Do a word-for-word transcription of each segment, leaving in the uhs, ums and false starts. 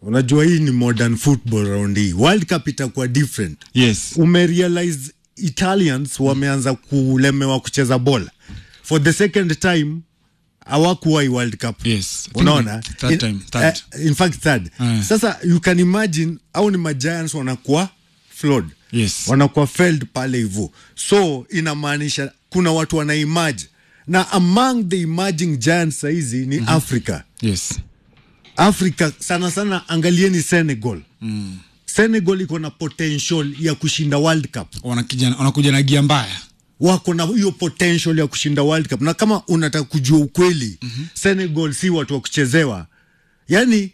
Unajua hii ni modern football round hii. World Cup itakuwa different. Yes. Umerealize Italians wameanza kulemewa kucheza bola. For the second time hawakuwa hii World Cup. Yes. Unaona? Third time. Third. Uh, in fact third. Uh. Sasa you can imagine au ni Giants wanakuwa flawed. Yes. Wanakuwa failed pale hivyo. So inamaanisha kuna watu wana emerge. Na among the emerging giants saizi ni mm-hmm. Africa. Yes. Africa sana sana angalieni Senegal. Mm. Senegal iko na potential ya kushinda World Cup. Wanakuja wanakuja na gia mbaya. Wako na hiyo potential ya kushinda World Cup. Na kama unataka kujua ukweli, mm-hmm. Senegal si watu wa kuchezewa. Yaani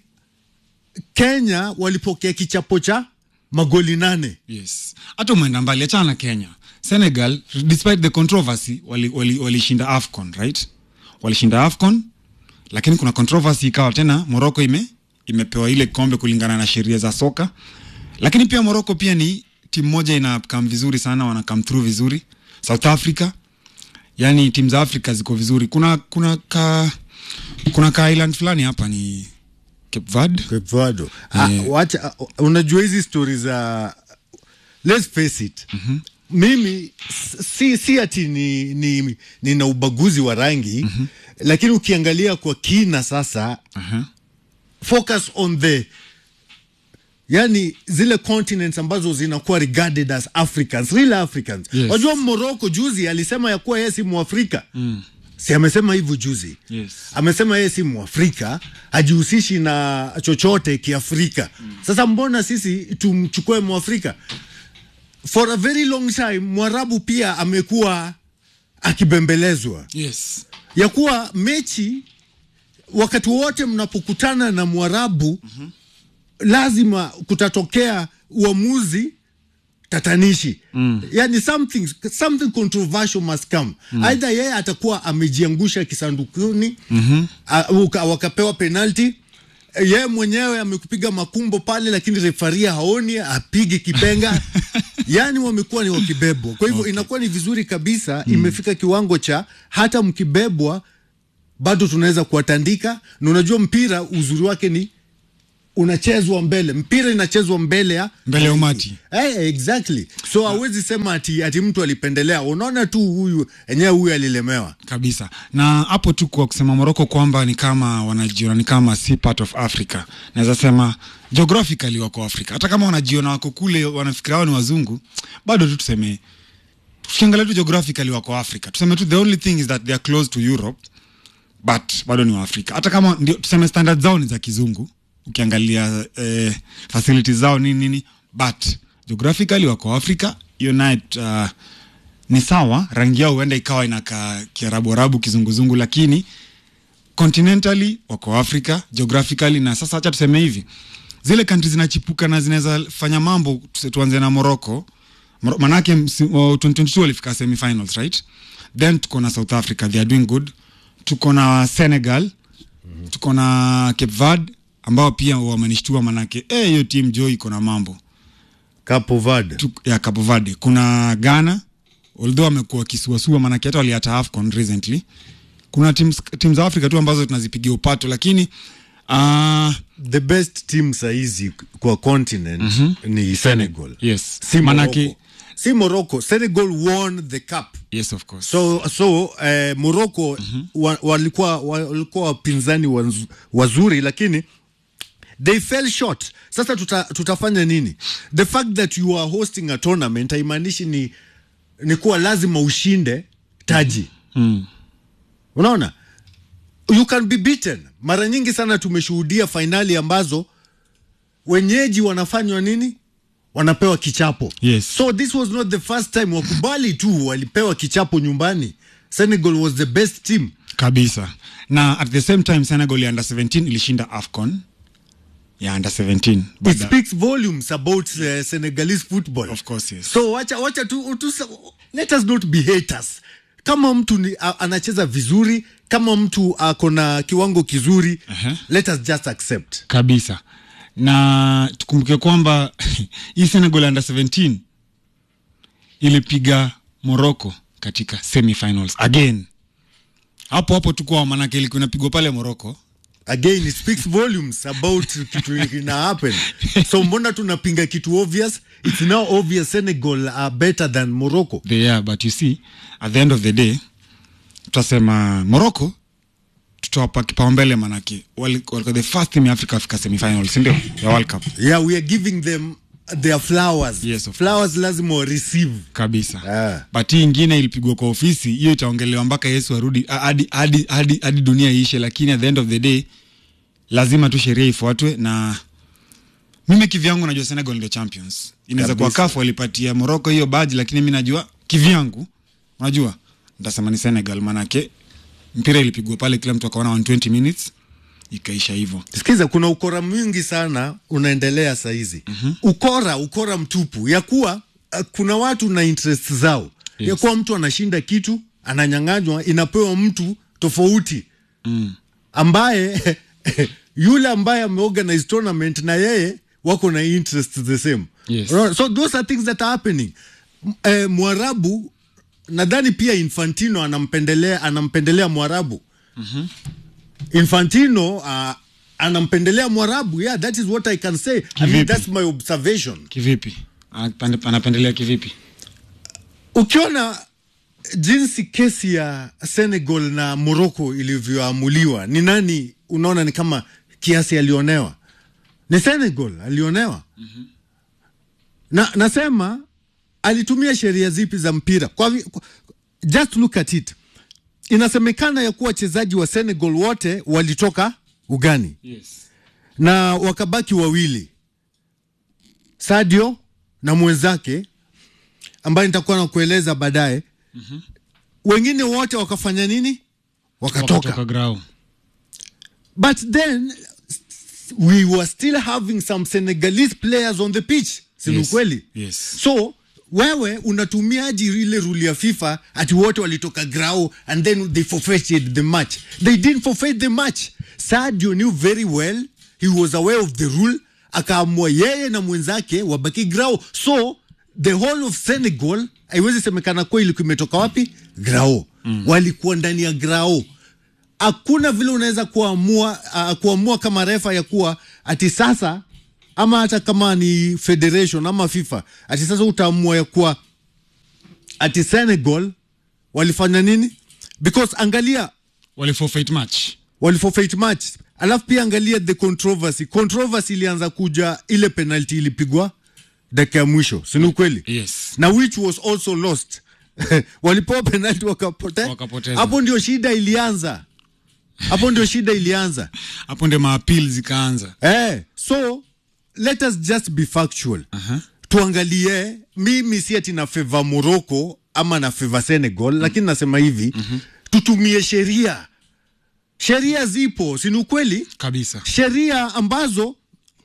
Kenya walipokea kichapo cha magoli nane. Yes. Hata umeenda mbali achana na Kenya. Senegal, despite the controversy, walishinda wali, wali AFCON, right? Walishinda AFCON, lakini kuna controversy ikawa tena Morocco ime imepewa ile kombe kulingana na sheria za soka. Lakini pia Morocco pia ni timu moja inakam vizuri sana, wanakam through vizuri. South Africa, yani timu za Afrika ziko vizuri. Kuna kuna ka kuna ka island fulani hapa ni Cape Verde. Cape Verde. Ah, yeah. Wacha uh, unajua hizi stories za uh, let's face it. Mm-hmm. Mimi si si ati ni ni nina ubaguzi wa rangi, mm-hmm. lakini ukiangalia kwa kina sasa, uh-huh. focus on the yani zile continents ambazo zinakuwa regarded as Africans, real Africans. Wajua yes. Morocco juzi alisema ya kuwa yeye si Mwafrika. Mm. Si amesema hivyo juzi. Yes. Amesema yeye si Mwafrika, hajihusishi na chochote kiafrika. Mm. Sasa mbona sisi tumchukue Mwafrika? For a very long time Mwarabu pia amekuwa akibembelezwa. Yes. Ya kuwa mechi wakati wote mnapokutana na Mwarabu, mm-hmm. lazima kutatokea uamuzi tatanishi. Mm. Yani something something controversial must come. Mm. Either yeye atakuwa amejiangusha kisandukuni, mm-hmm. uh, wakapewa penalty, yeye mwenyewe amekupiga makumbo pale lakini refaria haoni apige kipenga. Yani wamekuwa ni wakibebwa. Kwa hivyo okay. inakuwa ni vizuri kabisa, mm. imefika kiwango cha hata mkibebwa bado tunaweza kuwatandika. Na unajua mpira uzuri wake ni unachezwa mbele. Mpira inachezwa mbele ya mbele ya umati. Eh, hey, exactly. So hawezi yeah. sema ati ati mtu alipendelea. Unaona tu huyu enyewe huyu alilemewa. Kabisa. Na hapo tu kwa kusema Morocco kwamba ni kama wanajiona ni kama si part of Africa. Naweza sema geographically wako Africa. Hata kama wanajiona wako kule wanafikira wao ni wazungu, bado tu tuseme tukiangalia tu geographically wako Africa. Tuseme tu the only thing is that they are close to Europe, but bado ni wa Africa. Hata kama ndio tuseme standards zao ni za kizungu. Ukiangalia eh, facilities zao nini nini, but geographically wako Africa. Unite uh, ni sawa, rangi yao huenda ikawa inaka Kiarabu Arabu kizunguzungu, lakini continentally wako Africa geographically. Na sasa acha tuseme hivi, zile countries zinachipuka na zinaweza fanya mambo. Tuanze na Morocco. Manake uh, twenty twenty-two walifika semi-finals, right? Then tuko na South Africa, they are doing good. Tuko na Senegal, mm-hmm. tuko na Cape Verde ambao pia wamenishtua manake eh hiyo team Joy iko na mambo. Cape Verde. Tu, ya Cape Verde. Kuna Ghana, although amekuwa kisuasua manake hata waliata AFCON recently. Kuna teams teams za Africa tu ambazo tunazipigia upato, lakini uh, the best team saizi kwa continent, mm-hmm. ni Senegal. Yes. Si manake Morocco. Si Morocco. Senegal won the cup. Yes, of course. So so uh, Morocco, mm-hmm. wa, walikuwa walikuwa wapinzani wazuri lakini they fell short. Sasa tuta, tutafanya nini? The fact that you are hosting a tournament haimaanishi ni ni kuwa lazima ushinde taji. Mm. Unaona? You can be beaten. Mara nyingi sana tumeshuhudia finali ambazo wenyeji wanafanywa nini? Wanapewa kichapo. Yes. So this was not the first time. Wakubali tu walipewa kichapo nyumbani. Senegal was the best team. Kabisa. Na at the same time Senegal under seventeen ilishinda AFCON. Yeah, under seventeen. It speaks volumes about uh, Senegalese football. Of course, yes. So wacha wacha tu, tu let us not be haters. Kama mtu ni, a, anacheza vizuri, kama mtu akona kiwango kizuri, uh-huh. let us just accept. Kabisa. Na tukumbuke kwamba hii Senegal under seventeen ilipiga Morocco katika semi-finals again. Hapo hapo tukua manake ilikuwa inapigwa pale Morocco. again it speaks volumes about kitu ina happen. So mbona tunapinga kitu obvious? It's now obvious Senegal are better than Morocco. They are, but you see at the end of the day tutasema Morocco tutawapa kipaumbele manake walikuwa the first team in Africa Africa semi-final, si ndio, ya World Cup. Yeah, we are giving them their flowers. Yes, of flowers lazima wa receive kabisa. Ah. But hii ingine ilipigwa kwa ofisi, hiyo itaongelewa mpaka Yesu arudi hadi hadi hadi hadi dunia iishe, lakini at the end of the day lazima tu sheria ifuatwe. Na mimi kivyangu najua Senegal ndio champions. Inaweza kuwa kafu walipatia Morocco hiyo badge, lakini mimi najua kivyangu, unajua nitasema ni Senegal manake mpira ilipigwa pale, kila mtu akaona one hundred twenty minutes ikaisha hivyo. Sikiza, kuna ukora mwingi sana unaendelea saa hizi. Mm-hmm. Ukora, ukora mtupu ya kuwa uh, kuna watu na interest zao. Yes. Ya kuwa mtu anashinda kitu, ananyang'anywa, inapewa mtu tofauti. Mm. Ambaye yule ambaye ameorganize tournament na yeye wako na interest the same. Yes. So those are things that are happening. Eh, Mwarabu nadhani pia Infantino anampendelea anampendelea Mwarabu. Mhm. Infantino uh, anampendelea Mwarabu. Yeah, that is what I can say. Kivipi? I mean, that's my observation. Kivipi? Anapendelea kivipi? Ukiona jinsi kesi ya Senegal na Morocco ilivyoamuliwa, ni nani unaona ni kama kiasi alionewa? Ni Senegal alionewa. Mm-hmm. Na nasema alitumia sheria zipi za mpira? Kwa, kwa just look at it. Inasemekana ya kuwa wachezaji wa Senegal wote walitoka ugani. Yes. Na wakabaki wawili, Sadio na mwenzake ambaye nitakuwa na kueleza baadaye. Mm-hmm. Wengine wote wakafanya nini? Wakatoka. Wakatoka grao. But then we were still having some Senegalese players on the pitch. Si yes. kweli? Yes. So wewe unatumiaji ile rule ya FIFA ati wote walitoka grao and then they forfeited the match. They didn't forfeit the match. Sadio knew very well, he was aware of the rule, akaamua yeye na mwenzake wabaki grao. So the whole of Senegal haiwezi semekana kwa ilikuwa imetoka wapi? Grao. Mm. Walikuwa ndani ya grao. Hakuna vile unaweza kuamua uh, kuamua kama refa ya kuwa ati sasa, ama hata kama ni federation ama FIFA, ati sasa utaamua ya kuwa ati Senegal walifanya nini? Because angalia wali forfeit match. Wali forfeit match. Alafu pia angalia the controversy. Controversy ilianza kuja ile penalty ilipigwa dakika ya mwisho. Si ni kweli? Yes. Na which was also lost. Walipoa penalty wakapote. Wakapoteza. Hapo ndio shida ilianza. Hapo ndio shida ilianza. Hapo ndio maappeal zikaanza. Eh, so let us just be factual. Uh-huh. Tuangalie, mimi si ati na favor Morocco ama na favor Senegal, mm-hmm. lakini nasema hivi, mm-hmm. tutumie sheria. Sheria zipo, si ni kweli? Kabisa. Sheria ambazo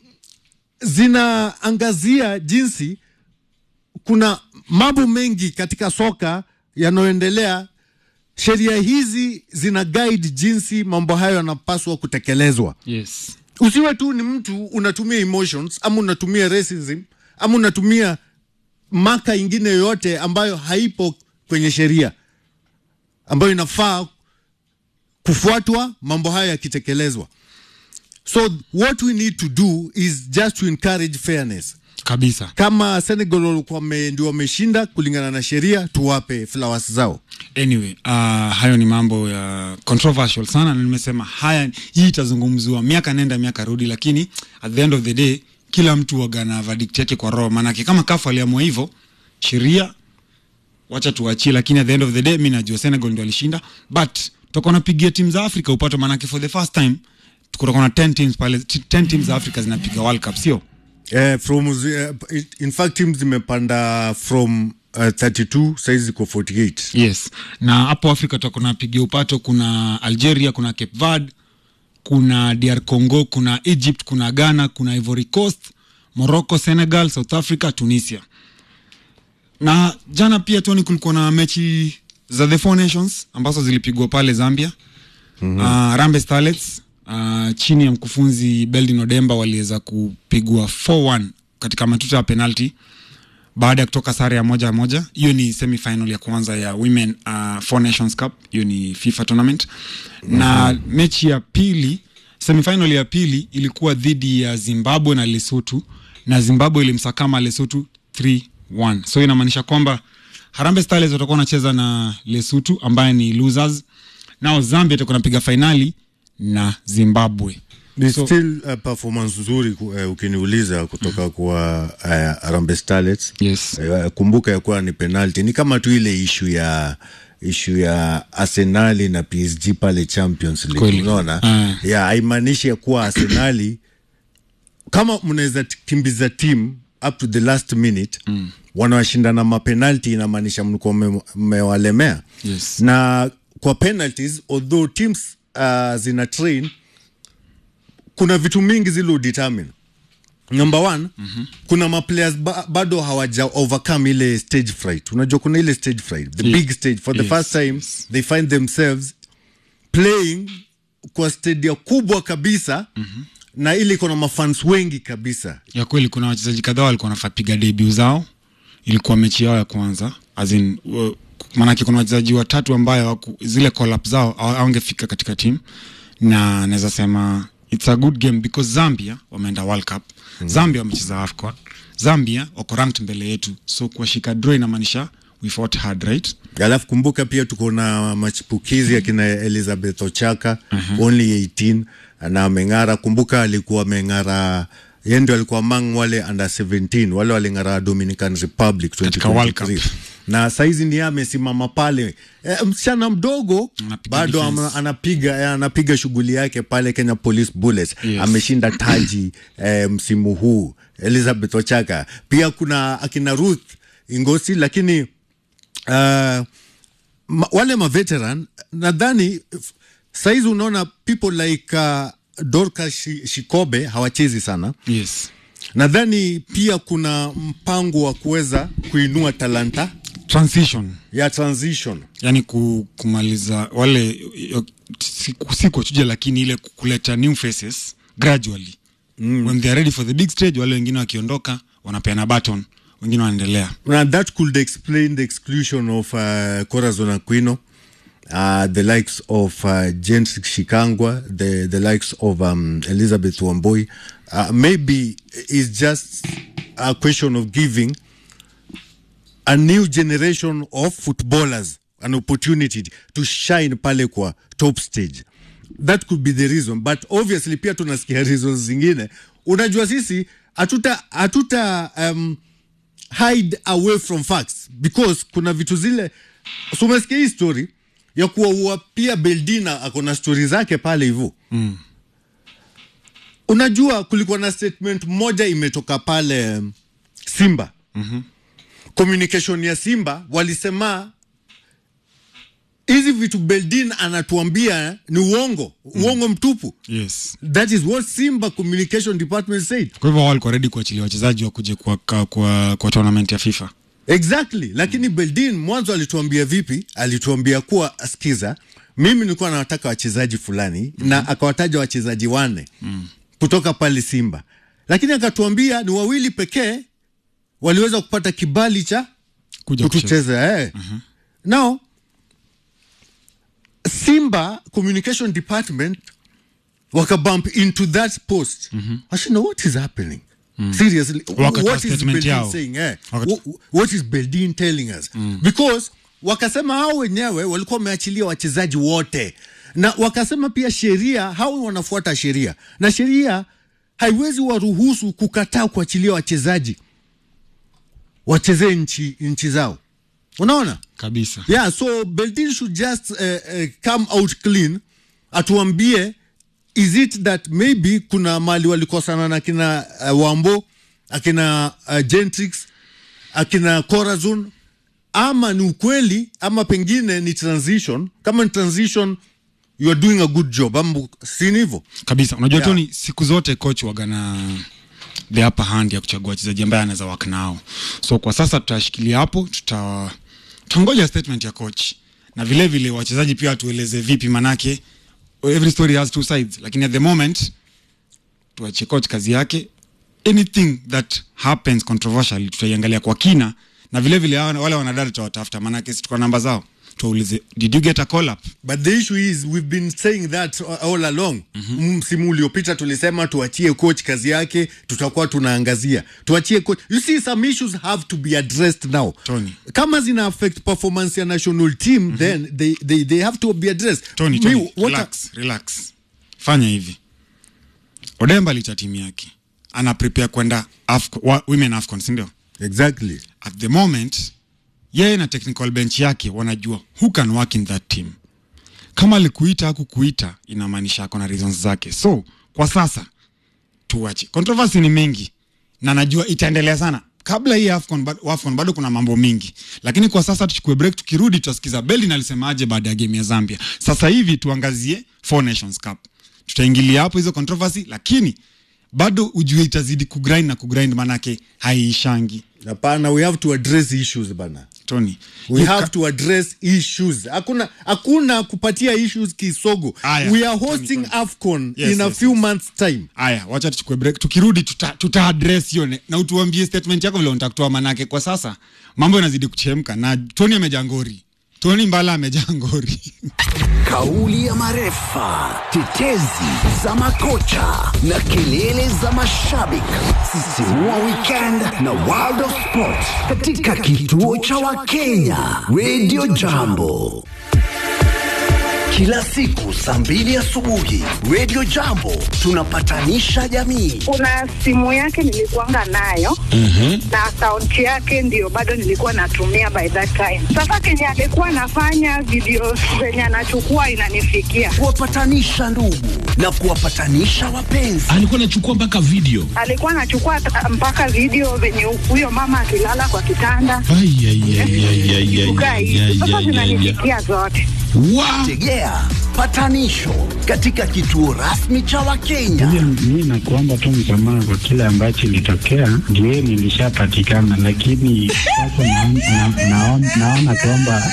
zinaangazia jinsi kuna mambo mengi katika soka yanayoendelea. Sheria hizi zina guide jinsi mambo hayo yanapaswa kutekelezwa. Yes. Usiwe tu ni mtu unatumia emotions ama unatumia racism ama unatumia maka ingine yote ambayo haipo kwenye sheria ambayo inafaa kufuatwa mambo hayo yakitekelezwa. So what we need to do is just to encourage fairness. Kabisa. Kama Senegal walikuwa ndio wameshinda kulingana na sheria, tuwape flowers zao. Anyway, uh, hayo ni mambo ya controversial sana, na nimesema haya hii itazungumzwa miaka nenda miaka rudi, lakini at the end of the day kila mtu waga na verdict yake kwa roho. Maana kama kafu aliamua hivyo, sheria wacha tuachie, lakini at the end of the day mimi najua Senegal ndio alishinda, but tutakuwa napigia timu za Afrika upate, maana for the first time tuko na ten teams pale, ten teams za Afrika zinapiga World Cup, sio? Eh, from uh, in fact teams zimepanda from uh, thirty-two saizi ziko forty-eight. Yes. Na hapo Afrika tutakuwa napigia upato, kuna Algeria, kuna Cape Verde, kuna D R Congo, kuna Egypt, kuna Ghana, kuna Ivory Coast, Morocco, Senegal, South Africa, Tunisia. Na jana pia Tony kulikuwa na mechi za the Four Nations ambazo zilipigwa pale Zambia. Mm-hmm. Uh, Rambe Starlets uh, chini ya mkufunzi Beldin Odemba waliweza kupigwa four one katika matuta ya penalty baada ya kutoka sare ya moja moja. Hiyo ni semi final ya kwanza ya Women uh, Four Nations Cup, hiyo ni FIFA tournament. Mm-hmm. Na mechi ya pili Semifinal ya pili ilikuwa dhidi ya Zimbabwe na Lesotho, na Zimbabwe ilimsakama Lesotho three one. So inamaanisha kwamba Harambee Stars watakuwa wanacheza na Lesotho ambaye ni losers. Nao Zambia itakuwa inapiga finali na Zimbabwe. Ni so, still uh, performance nzuri uh, ukiniuliza kutoka mm-hmm. kwa uh, Harambee Stars. Yes. Uh, kumbuka ya kuwa ni penalty. Ni kama tu ile issue ya issue ya Arsenal na P S G pale Champions League. Unaona? Uh. Yeah, haimaanishi ya kuwa Arsenal kama mnaweza kimbiza team up to the last minute mm. wanawashinda na mapenalty, inamaanisha mlikuwa mmewalemea. Yes. Na kwa penalties, although teams uh, zina train, kuna vitu mingi zilo determine. Number one, mm-hmm. kuna ma players ba- bado hawaja overcome ile stage fright. Unajua kuna ile stage fright, the yeah. big stage. For the yes. first time, yes. they find themselves playing kwa stadia kubwa kabisa, mm-hmm. na ili kuna mafans wengi kabisa. Ya kweli kuna wachezaji kadhaa walikuwa wanafapiga debut zao. Ilikuwa mechi yao ya kwanza. As in, uh, maana kuna wachezaji watatu ambao zile call-up zao hawangefika katika team. Na naweza sema it's a good game because Zambia wameenda World Cup. Mm-hmm. Zambia wamecheza AFCON. Zambia wako ranked mbele yetu. So kuwashika draw inamaanisha we fought hard, right? Alafu kumbuka pia tuko na machipukizi ya kina Elizabeth Ochaka, uh-huh. only eighteen, na ameng'ara. Kumbuka alikuwa ameng'ara, yeye ndio alikuwa among wale under seventeen wale waling'ara Dominican Republic twenty twenty-three. Na saizi ndiye amesimama pale, e, msichana mdogo anapiga bado ama, anapiga anapiga shughuli yake pale Kenya Police Bullets. Yes. Ameshinda taji e, msimu huu Elizabeth Ochaka. Pia kuna akina Ruth Ingosi, lakini uh, ma, wale ma veteran nadhani saizi unaona people like uh, Dorcas Shikobe hawachezi sana. Yes. Nadhani pia kuna mpango wa kuweza kuinua talanta. Transition. Yeah, transition. Yani kumaliza wale siku siku chuje, lakini ile kuleta new faces gradually. Mm. When they are ready for the big stage, wale wengine wakiondoka wanapeana baton, wengine wanaendelea. And that could explain the exclusion of uh, Corazon Aquino. Uh, the likes of uh, James Shikangwa, the the likes of um, Elizabeth Wamboi. Uh, maybe it's just a question of giving a new generation of footballers an opportunity to shine pale kwa top stage. That could be the reason, but obviously pia tunasikia reasons zingine. Unajua sisi hatuta hatuta um, hide away from facts because kuna vitu zile. So umesikia hii story ya kuwa pia Beldina akona story zake pale hivyo. Mm. Unajua kulikuwa na statement moja imetoka pale um, Simba. Mhm. Communication ya Simba walisema hizi vitu Beldin anatuambia ni uongo, uongo mm. mtupu. Yes. That is what Simba communication department said. Kwa hivyo walikuwa ready kuachilia wachezaji wa kuje kwa kwa kwa tournament ya FIFA. Exactly. Lakini mm. Beldin mwanzo alituambia vipi? Alituambia kuwa asikiza, mimi nilikuwa nataka wachezaji fulani mm-hmm. na akawataja wachezaji wane mm. kutoka pale Simba. Lakini akatuambia ni wawili pekee waliweza kupata kibali cha kucheza. Eh. Uh-huh. Now Simba communication department wakabump into that post. Mm-hmm. I should know what is happening. Mm. Seriously, Waka what is Beldin saying? Eh? What, what is Beldin telling us? Mm. Because wakasema hao wenyewe walikuwa wameachilia wachezaji wote, na wakasema pia sheria, hao wanafuata sheria, na sheria haiwezi waruhusu kukataa kuachilia wachezaji wacheze nchi nchi zao. Unaona? Kabisa. Yeah, so Beldin should just uh, uh, come out clean. Atuambie, is it that maybe kuna mali walikosana na kina uh, Wambo, akina uh, Gentrix, akina Corazon, ama ni ukweli, ama pengine ni transition. Kama ni transition, you are doing a good job. Ambu, sini hivyo? Kabisa. Unajua yeah. Tony, siku zote coach wagana the upper hand ya kuchagua wachezaji ambaye anaweza work nao. So kwa sasa tutashikilia hapo, tuta tungoja statement ya coach. Na vile vile wachezaji pia tueleze vipi, manake every story has two sides. Lakini at the moment tuache coach kazi yake. Anything that happens controversial tutaiangalia kwa kina, na vile vile wale wanadada tutawatafuta, manake sisi tuko namba zao. tuulize, did you get a call up? But the issue is we've been saying that all along. Mm-hmm. Msimu uliopita tulisema tuachie coach kazi yake, tutakuwa tunaangazia. Tuachie coach. You see, some issues have to be addressed now. Tony. Kama zina affect performance ya national team, mm-hmm. then they, they, they have to be addressed. Tony, Tony, Me, relax, a... relax. Fanya hivi. Odemba licha timu yake. Ana prepare kwenda Afco, women Afcon, si ndio? Exactly. At the moment, yeye na technical bench yake wanajua who can work in that team. Kama alikuita hakukuita inamaanisha ako na reasons zake. So, kwa sasa tuache. Controversy ni mingi na najua itaendelea sana. Kabla hii Afcon, Afcon bado kuna mambo mingi. Lakini kwa sasa tuchukue break, tukirudi tutasikiza Belly alisemaje baada ya game ya Zambia. Sasa hivi tuangazie Four Nations Cup. Tutaingilia hapo hizo controversy, lakini bado ujue itazidi kugrind na kugrind, manake haiishangi. Hapana, we have to address issues bana. Tony, we have ka- to address issues. Hakuna hakuna kupatia issues kisogo. Aya, we are hosting Tony, Tony. Afcon yes, in a yes, few yes. months time. Aya, wacha tuchukue break. Tukirudi tuta, tuta address hiyo na utuambie statement yako vile unataka kutoa, manake kwa sasa mambo yanazidi kuchemka na Tony amejangori. Tony Mbala amejangori. Kauli ya marefa, tetezi za makocha na kelele za mashabiki. Sisimua weekend na World of Sport katika kituo cha Wakenya Radio Jambo. Kila siku saa mbili asubuhi Radio Jambo tunapatanisha jamii. Kuna simu yake nilikuanga nayo, mm-hmm. na account yake ndio bado nilikuwa natumia by that time. Sasa Kenya alikuwa anafanya video zenye anachukua inanifikia. Kuwapatanisha ndugu na kuwapatanisha wapenzi. Alikuwa anachukua mpaka video. Alikuwa anachukua mpaka video venye huyo mama akilala kwa kitanda. Ai ai ai ai ai. Sasa zinanifikia zote. Wow. Tegea patanisho katika kituo rasmi cha Wakenya. Mimi nakuomba tu msamaha kwa kile ambacho ilitokea. Ndio nilishapatikana, lakini sasa naona na, na, naona kwamba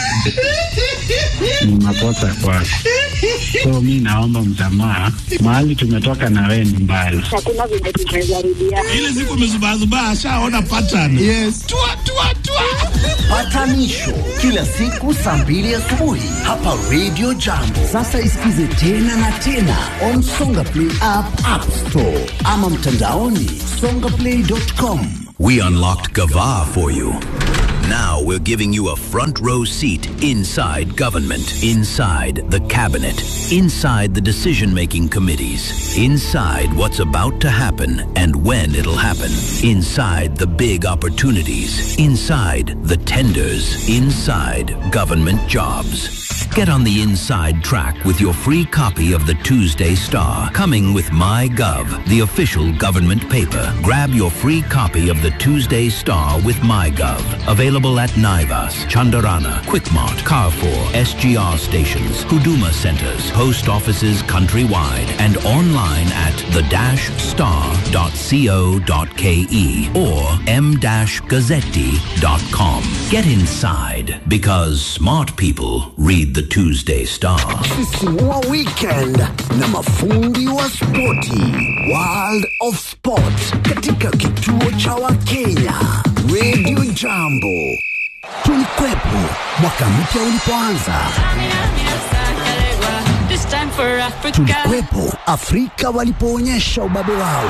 ni makosa kwako. So mimi naomba msamaha. Mahali tumetoka na wewe ni mbali. Hakuna vile tumezarudia. Ile siku umezubazuba ashaona pattern. Yes. Tua tua tua. Patanisho kila siku saa mbili asubuhi hapa Radio Jambo. Sasa isikize tena na tena on Songa Play app, App Store ama mtandaoni songa play dot com. We unlocked Gava for you. Now we're giving you a front row seat inside government, inside the cabinet, inside the decision-making committees, inside what's about to happen and when it'll happen, inside the big opportunities, inside the tenders, inside government jobs. Get on the inside track with your free copy of the Tuesday Star, coming with MyGov, the official government paper. Grab your free copy of the Tuesday Star with MyGov. Available at Naivas, Chandarana, Quickmart, Carrefour, S G R stations, Huduma centers, post offices countrywide, and online at the dash star dot co dot ke or m dash gazzetti dot com. Get inside, because smart people read the Tuesday Star. Sisimua weekend na mafundi wa spoti. World of Sport katika kituo cha Wakenya Radio Jambo. Tulikwepo mwaka mpya ulipoanza. Tulikwepo Afrika walipoonyesha ubabe wao.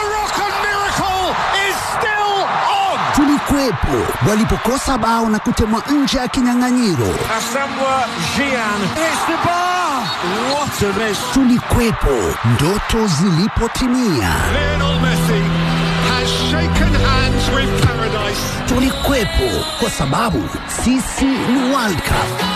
Tulikuwepo walipokosa bao na kutemwa nje ya kinyang'anyiro. Asamoah Gyan hits the bar. What a miss. Tulikuwepo ndoto zilipotimia. Lionel Messi has shaken hands with paradise. Tulikuwepo kwa sababu sisi ni World Cup.